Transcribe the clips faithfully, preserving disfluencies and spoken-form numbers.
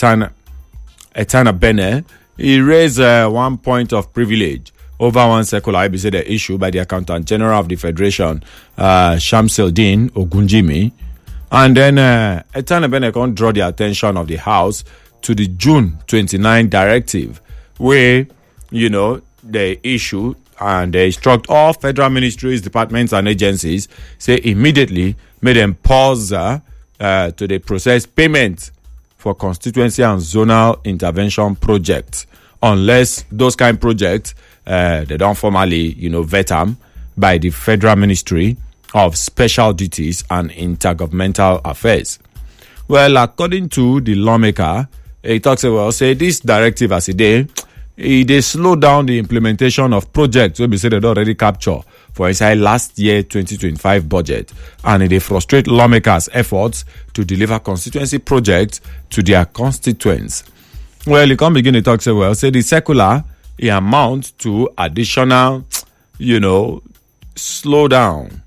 Etana, Etana Bene, he raised uh, one point of privilege over one circular I B C the issue by the Accountant General of the Federation, uh, Shamseldin Ogunjimi. And then uh, Etana Bene can draw the attention of the House to the June twenty-ninth directive, where, you know, they issue and they instruct all federal ministries, departments, and agencies, say immediately, make them pause uh, uh, to the process payment for constituency and zonal intervention projects, unless those kind of projects, uh, they don't formally, you know, vet them by the Federal Ministry of Special Duties and Intergovernmental Affairs. Well, according to the lawmaker, he talks about, say, this directive as a day, it they slow down the implementation of projects we be say they already capture for inside last year twenty twenty-five budget, and they frustrate lawmakers' efforts to deliver constituency projects to their constituents. Well, you can begin to talk say, well, say the circular it amount to additional, you know, slow down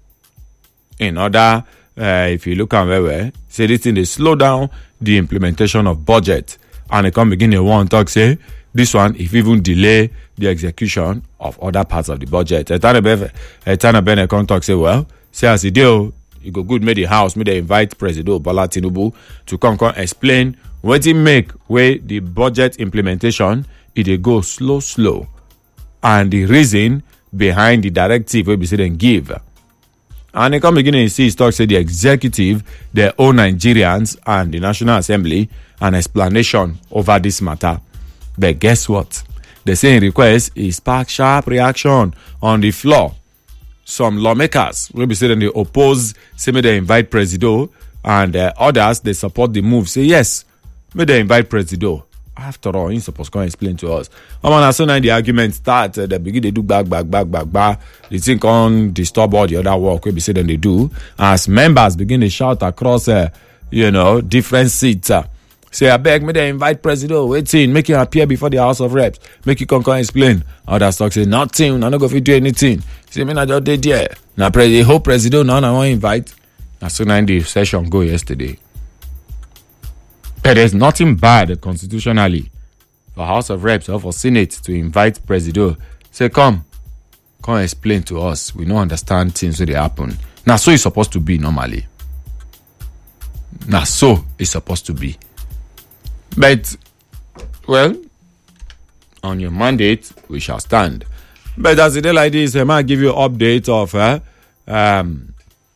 in order, uh, if you look at very well, say this thing they slow down the implementation of budget, and it can begin to want talk say. This one, if even delay the execution of other parts of the budget. Etana Bene can talk say, well, say as a deal, you go good, make the House, may they invite President Bola Tinubu to come, come explain what it make where the budget implementation, it go slow, slow. And the reason behind the directive we be say then give. And they come begin to see talk say the executive, their own Nigerians and the National Assembly an explanation over this matter. But guess what? The same request is spark sharp reaction on the floor. Some lawmakers will be saying they oppose, say may they invite Presido, and uh, others they support the move. Say yes, may they invite Presido. After all, he's supposed to explain to us. I mean, as soon as the argument start, uh, they begin they do back, back, back, back, back. They think on disturb all the other work we be saying they do. As members begin to shout across, uh, you know, different seats. Uh, Say, I beg, may they invite President, wait in, make him appear before the House of Reps, make you come come explain. Others talk say, nothing, I'm not going to do anything. Say, me not just did there. Now, the whole President, now I want to invite. As soon as the session go yesterday. But there's nothing bad constitutionally for House of Reps or for Senate to invite President. Say, come, come explain to us. We don't understand things when they happen. Now, so it's supposed to be normally. Now, so it's supposed to be. But, well, on your mandate, we shall stand. But as a day like this, I might give you an update of uh, um,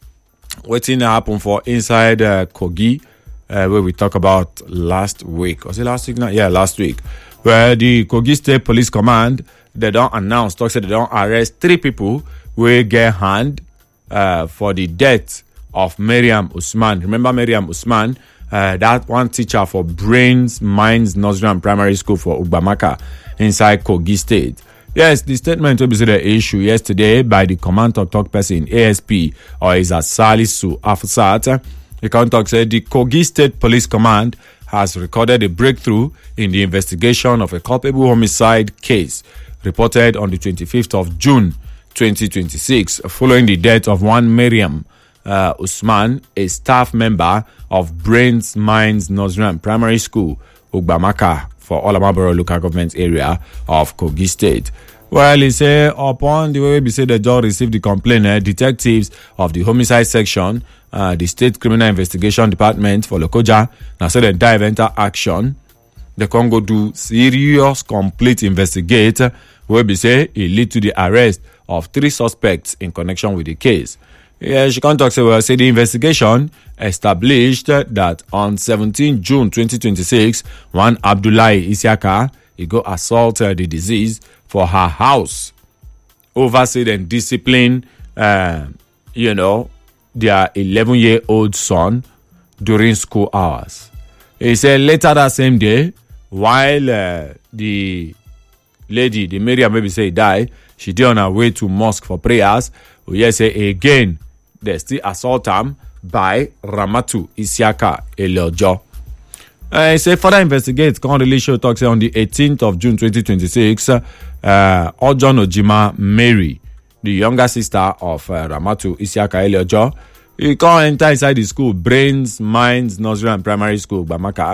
what's in happen for inside uh, Kogi, uh, where we talked about last week. Was it last week now? Yeah, last week. Where the Kogi State Police Command, they don't announce, talk say they don't arrest three people who get hand uh, for the death of Miriam Usman. Remember Miriam Usman? Uh, that one teacher for Brains Minds Nursery and Primary School for Ugbamaka inside Kogi State. Yes, the statement will be the issue yesterday by the command talk talk person A S P or is a Salisu Afsat. The command talk said the Kogi State Police Command has recorded a breakthrough in the investigation of a culpable homicide case reported on the twenty-fifth of June twenty twenty-six following the death of one Miriam Uh, Usman, a staff member of Brains Minds Nursery and Primary School, Ugbamaka, for Olamaboro local government area of Kogi State. Well, he said, upon the way we say the judge received the complaint, uh, detectives of the homicide section, uh, the State Criminal Investigation Department for Lokoja, now said they dive into action. The Congo do serious, complete investigate, where we say it lead to the arrest of three suspects in connection with the case. Yeah, she can't talk so well. Say the investigation established that on seventeenth June twenty twenty-six, one Abdullahi Isiaka, he go assault uh, the deceased for her house, oversee and discipline, uh, you know, their eleven-year-old son during school hours. He said later that same day, while uh, the lady, the Miriam maybe say died, she did on her way to mosque for prayers. We yes say again. They still assault him by Ramatu Isiaka Eliojo. Uh, say further investigate can't really show talks on the eighteenth of June twenty twenty-six. Uh, Ojon Ojima Mary, the younger sister of uh, Ramatu Isiaka Eliojo, he can't enter inside the school Brains Minds Nursery and Primary School Bamaka,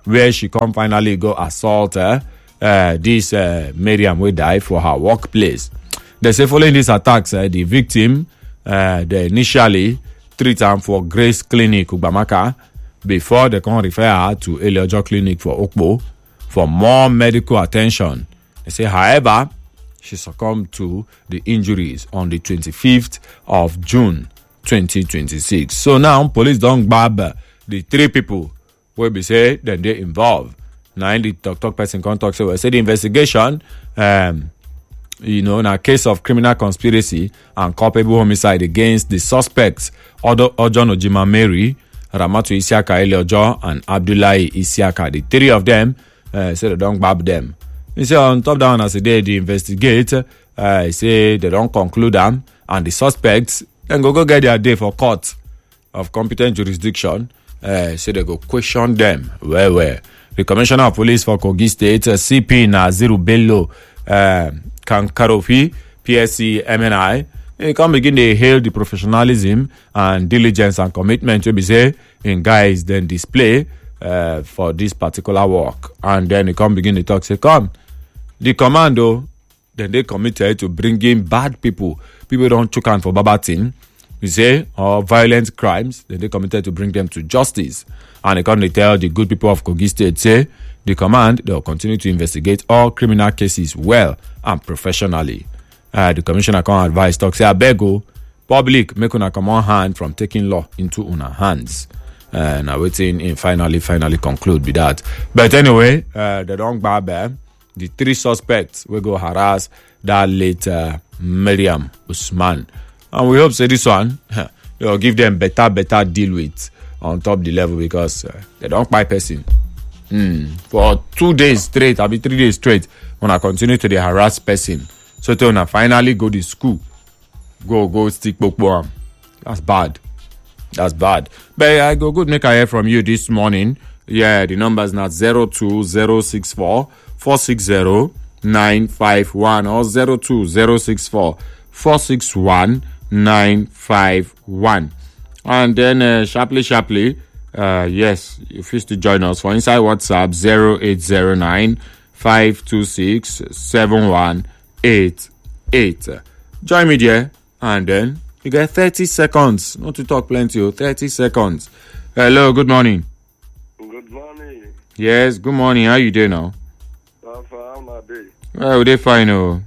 where she come finally go assault uh, uh, this uh, Miriam wey die for her workplace. They say following these attacks, uh, the victim uh, they initially treat am for Grace Clinic Ugwamaka before they can refer her to Eleojo Clinic for Okpo for more medical attention. They say, however, she succumbed to the injuries on the twenty-fifth of June twenty twenty-six. So now police don't grab the three people wey be say dem dey involved. Now the talk talk person come talk say well say the investigation um you know, in a case of criminal conspiracy and culpable homicide against the suspects Odo Ojon Ojima Mary, Ramatu Isiaka Eleojo, and Abdullahi Isiaka. The three of them uh, say they don't grab them. He say on top down as they they investigate, uh, he say they don't conclude them, and the suspects then go go get their day for court of competent jurisdiction. Uh, so they go question them. Where where the Commissioner of Police for Kogi State, uh, C P Naziru Bello uh, Kankarofi, P S C M N I, they come begin to hail the professionalism and diligence and commitment to be say in guys then display uh, for this particular work. And then they come begin to talk, say, come, the commando, then they committed to bringing bad people, people don't choke on for babatin, you say, or violent crimes, then they committed to bring them to justice. And they come to tell the good people of Kogi State, say, the command, they'll continue to investigate all criminal cases well and professionally. Uh, the commissioner can advise, talk, say, I beg you, public, make una come on hand from taking law into una hands. Uh, now waiting in finally, finally conclude with that. But anyway, uh, they don't grab them. The three suspects will go harass that late uh, Miriam Usman. And we hope say this one, they'll give them better, better deal with on top the level because uh, they don't buy person. Mm. For two days straight, I mean three days straight, when I continue to the harass person. So when I finally go to school, go, go stick book. That's bad. That's bad. But I go good make I hear from you this morning. Yeah, the number is now zero two zero six four four six zero nine five one or zero two zero six four four six one nine five one. And then uh, sharply, sharply, uh, yes, you feel to join us for inside WhatsApp zero eight zero nine five two six seven one eight eight. Join me there, and then you get thirty seconds. Not to talk plenty, oh, thirty seconds. Hello, good morning. Good morning. Yes, good morning. How you doing now? I'm fine, my day. Well, they fine, oh.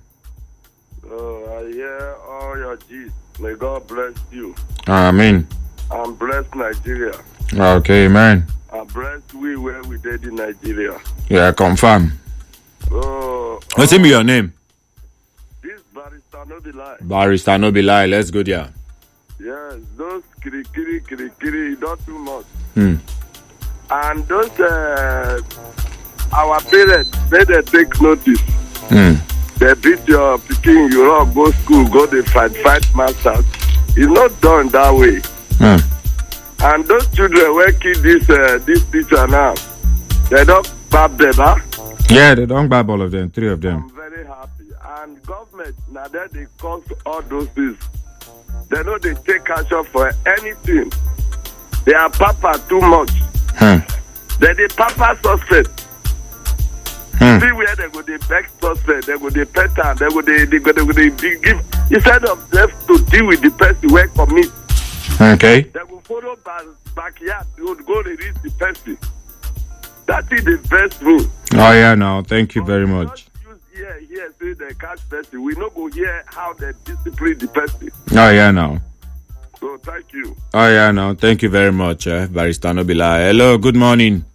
Uh, I hear all your G's. May God bless you. Amen. And bless Nigeria. Okay, man. And bless we where we did in Nigeria. Yeah, confirm. Uh, What's uh, your name? This barrister no be lie. Barrister no be lie. Let's go there. Yes, those kiri kiri kiri kiri not too much. Hmm. And those uh, our parents they they take notice. Hmm. They beat your pikin, you all go school, go they fight fight masters. It's not done that way. Hmm. And those children working this uh, this teacher now, they don't bab them, huh? Yeah, they don't grab all of them, three of them. I'm very happy. And government, now that they cause all those things, they know they take action for anything. They are papa too much. Hmm. They the papa suspect. Hmm. See where they go the beg suspect, they go the pattern, they go the they go they go the give instead of them to deal with the person who commit. Okay. They will follow back backyard, they would go to reach the person. That is the best rule. Oh yeah, no, thank you very much. Use here, here, say they catch person. We no go hear how they discipline the person. Oh yeah, no. So thank you. Oh yeah, no, thank you very much, eh, Barrister Nobila. Hello, good morning.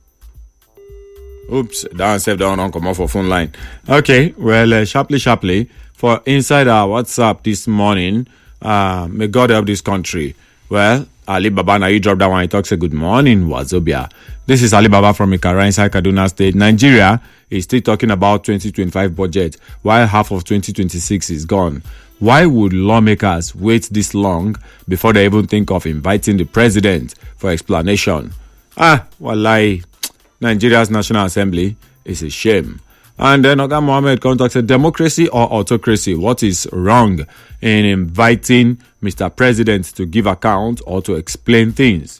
Oops, down safe down on come off for phone line. Okay, well, uh, sharply, sharply for inside our WhatsApp this morning. Uh, may God help this country. Well, Ali Baba, now you drop that one. He talks a good morning, Wazobia. This is Ali Baba from Ikara inside Kaduna State. Nigeria is still talking about twenty twenty-five budget, while half of twenty twenty-six is gone. Why would lawmakers wait this long before they even think of inviting the president for explanation? Ah, wallahi, Nigeria's National Assembly is a shame. And then Oga Mohammed contacted democracy or autocracy. What is wrong in inviting Mister President to give account or to explain things?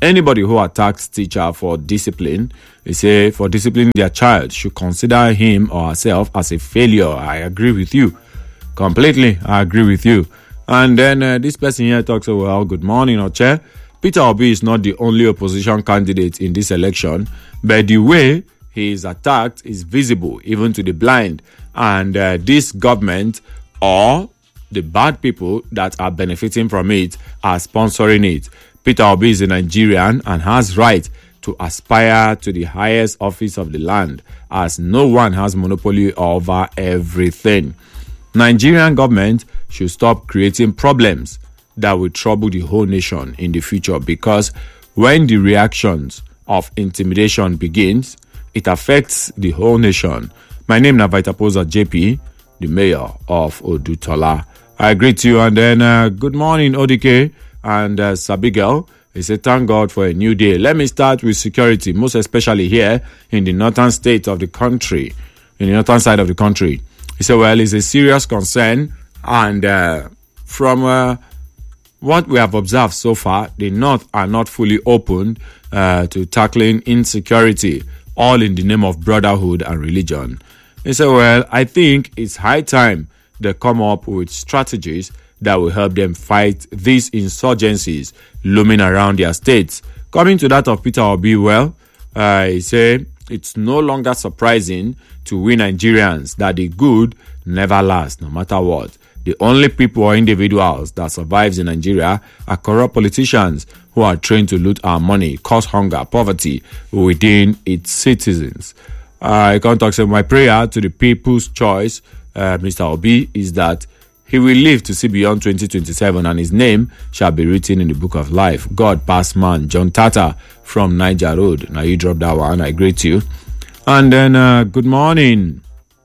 Anybody who attacks teacher for discipline, they say for disciplining their child, should consider him or herself as a failure. I agree with you. Completely, I agree with you. And then uh, this person here talks about, well, good morning, Oche. Peter Obi is not the only opposition candidate in this election, but the way he is attacked is visible even to the blind. And uh, this government or the bad people that are benefiting from it are sponsoring it. Peter Obi is a Nigerian and has right to aspire to the highest office of the land, as no one has monopoly over everything. Nigerian government should stop creating problems that will trouble the whole nation in the future, because when the reactions of intimidation begins, it affects the whole nation. My name is Vitaposa J P, the mayor of Odutola. I greet you, and then uh, good morning, O D K and uh, Sabigel. He said, thank God for a new day. Let me start with security, most especially here in the northern state of the country, in the northern side of the country. He said, well, it's a serious concern, and uh, from uh, what we have observed so far, the North are not fully open uh, to tackling insecurity, all in the name of brotherhood and religion. He said, well, I think it's high time they come up with strategies that will help them fight these insurgencies looming around their states. Coming to that of Peter Obi, well, uh, he said, it's no longer surprising to we Nigerians that the good never lasts, no matter what. The only people or individuals that survives in Nigeria are corrupt politicians who are trained to loot our money, cause hunger, poverty within its citizens. I can't talk about my prayer to the people's choice, uh, Mister Obi, is that he will live to see beyond twenty twenty-seven, and his name shall be written in the book of life. God, past man, John Tata from Niger Road. Now you drop that one. I greet you. And then, uh, good morning.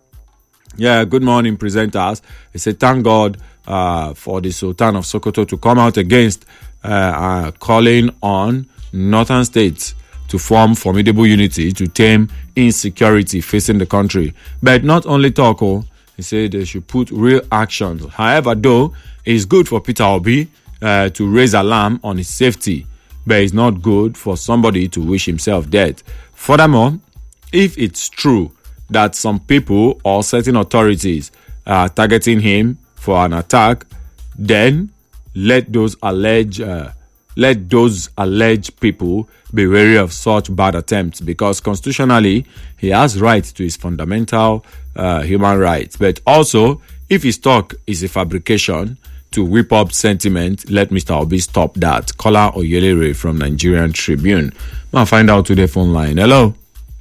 Yeah, good morning, presenters. I say thank God uh, for the Sultan of Sokoto to come out against uh, uh, calling on northern states to form formidable unity to tame insecurity facing the country. But not only talk, oh, he said they should put real actions. However, though, it's good for Peter Obi uh, to raise alarm on his safety, but it's not good for somebody to wish himself dead. Furthermore, if it's true that some people or certain authorities are targeting him for an attack, then let those alleged uh, let those alleged people be wary of such bad attempts, because constitutionally he has right to his fundamental uh, human rights. But also, if his talk is a fabrication to whip up sentiment, let Mister Obi stop that. Kola Oyelere from Nigerian Tribune. I'll find out today phone line. Hello.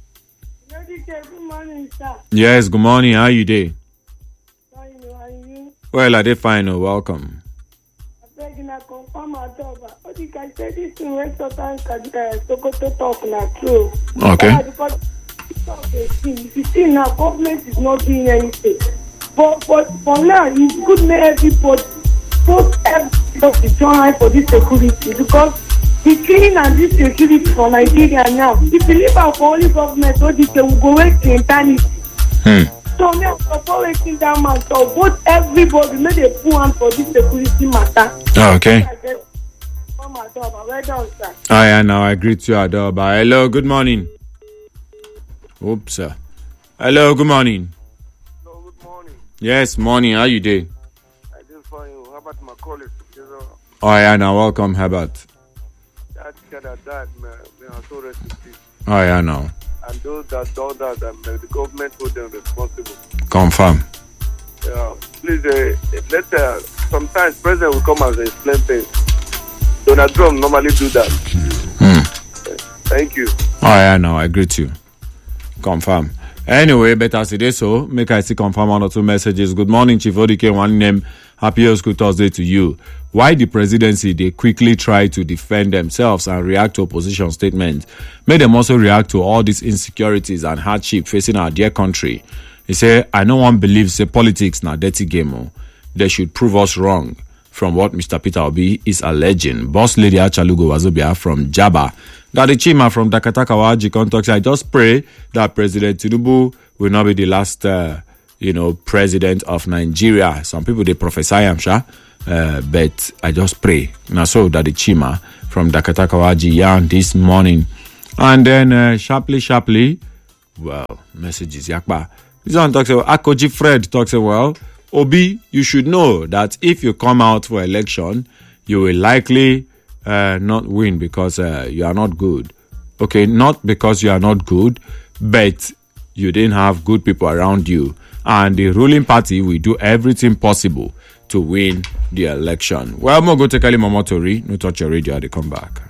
Good morning, sir. Yes, good morning. How you doing? Fine, how are you? Well, I did fine. Oh, welcome. I beg you to confirm my job. What you can say this thing when Sultan Sokoto talk na true. Okay. Yeah, because if you see now, government is not doing anything. But, but for now, it's good to everybody put everybody join for this security, because the clean and this security for Nigeria now. If you leave out for only government, so they will go wait to eternity. Hmm. So now, for waiting that man, so both everybody make a full hand for this security matter. Oh, okay. Well done, sir. Oh, yeah, now I greet you, Adoba. Hello, good morning. Oops, sir. Hello, good morning. Hello, good morning. Yes, morning. How you doing? I did find you. How about my colleagues? Oh, yeah, now welcome, Herbert. That kid that died, man, they are so rest in peace. Oh, yeah, now. And those that done that, and uh, the government hold them responsible. Confirm. Yeah, please, uh, let uh, sometimes president will come and explain things. Donald Trump normally do that. Hmm. Uh, thank you. Oh, yeah, now I greet you. Confirm. Anyway, better as it is so, make I see confirm one or two messages. Good morning, Chief Odike. One name. Happy School Thursday to you. Why the presidency, they quickly try to defend themselves and react to opposition statements. Make them also react to all these insecurities and hardship facing our dear country. He said, I no one believes say politics na dirty game. Oh. They should prove us wrong from what Mister Peter Obi is alleging. Boss Lady Achalugo Wazobia from Jaba. Daddy Chima from Dakatakawaji contacts. I just pray that President Tinubu will not be the last uh, you know, president of Nigeria. Some people, they prophesy, I'm sure. Uh, but I just pray. Now, so Daddy Chima from from Dakatakawaji Yan this morning. And then uh, sharply, sharply, well, messages, Yakba. This one talks about Akoji Fred talks about, well, Obi, you should know that if you come out for election, you will likely uh, not win because uh, you are not good. Okay, not because you are not good, but you didn't have good people around you. And the ruling party will do everything possible to win the election. Well, I'm going to take Ali Momotori. No touch your radio. They come back.